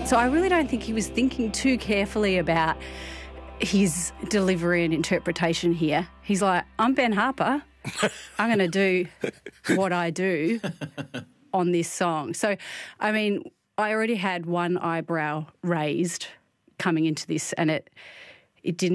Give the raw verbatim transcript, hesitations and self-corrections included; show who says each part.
Speaker 1: So I really don't think he was thinking too carefully about his delivery and interpretation here. He's like, I'm Ben Harper. I'm going to do what I do on this song. So, I mean, I already had one eyebrow raised coming into this, and it it didn't